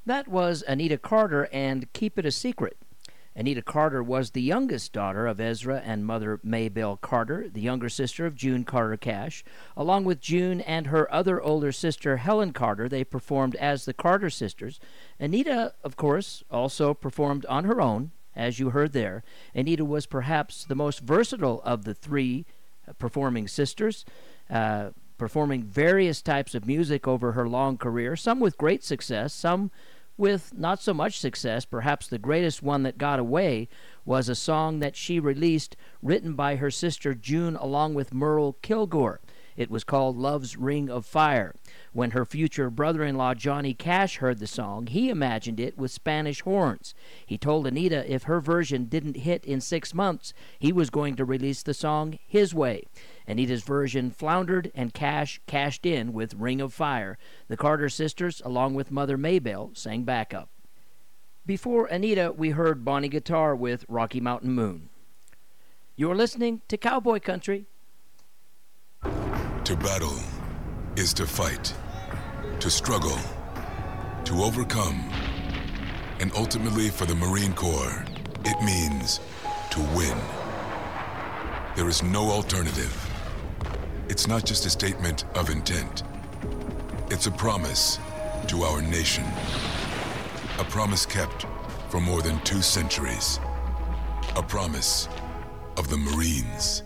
That was Anita Carter and Keep It a Secret. Anita Carter was the youngest daughter of Ezra and Mother Maybelle Carter, the younger sister of June Carter Cash. Along with June and her other older sister, Helen Carter, they performed as the Carter Sisters. Anita, of course, also performed on her own, as you heard there. Anita was perhaps the most versatile of the three performing sisters, performing various types of music over her long career, some with great success, some with not so much success. Perhaps the greatest one that got away was a song that she released written by her sister June along with Merle Kilgore. It was called Love's Ring of Fire. When her future brother-in-law Johnny Cash heard the song, he imagined it with Spanish horns. He told Anita if her version didn't hit in 6 months, he was going to release the song his way. Anita's version floundered, and Cash cashed in with Ring of Fire. The Carter sisters, along with Mother Maybelle, sang backup. Before Anita, we heard Bonnie Guitar with Rocky Mountain Moon. You're listening to Cowboy Country. To battle is to fight, to struggle, to overcome, and ultimately for the Marine Corps, it means to win. There is no alternative. It's not just a statement of intent. It's a promise to our nation. A promise kept for more than 2 centuries. A promise of the Marines.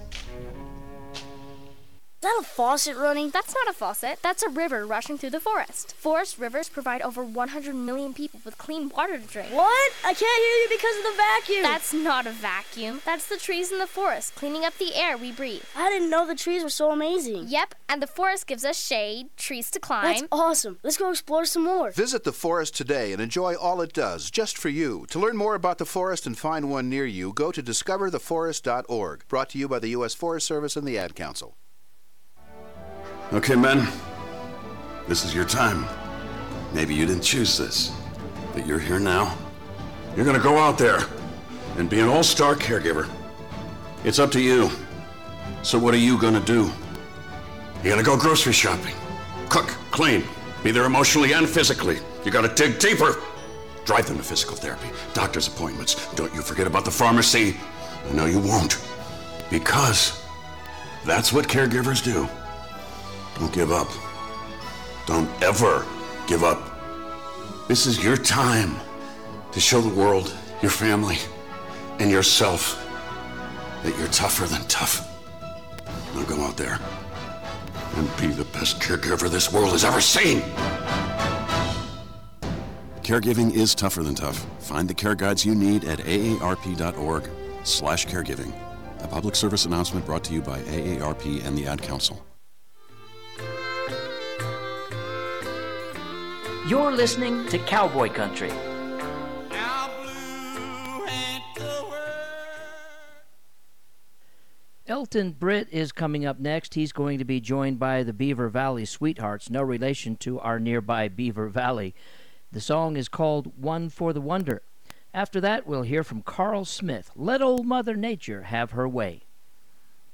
Is that a faucet running? That's not a faucet. That's a river rushing through the forest. Forest rivers provide over 100 million people with clean water to drink. What? I can't hear you because of the vacuum. That's not a vacuum. That's the trees in the forest cleaning up the air we breathe. I didn't know the trees were so amazing. Yep, and the forest gives us shade, trees to climb. That's awesome. Let's go explore some more. Visit the forest today and enjoy all it does, just for you. To learn more about the forest and find one near you, go to discovertheforest.org. Brought to you by the U.S. Forest Service and the Ad Council. Okay, men, this is your time. Maybe you didn't choose this, but you're here now. You're gonna go out there and be an all-star caregiver. It's up to you. So what are you gonna do? You're gonna go grocery shopping, cook, clean, be there emotionally and physically. You gotta dig deeper. Drive them to physical therapy, doctor's appointments. Don't you forget about the pharmacy. I know you won't, because that's what caregivers do. Don't give up. Don't ever give up. This is your time to show the world, your family, and yourself that you're tougher than tough. Now go out there and be the best caregiver this world has ever seen. Caregiving is tougher than tough. Find the care guides you need at aarp.org/caregiving. A public service announcement brought to you by AARP and the Ad Council. You're listening to Cowboy Country. Elton Britt is coming up next. He's going to be joined by the Beaver Valley Sweethearts, no relation to our nearby Beaver Valley. The song is called One for the Wonder. After that, we'll hear from Carl Smith, Let Old Mother Nature Have Her Way.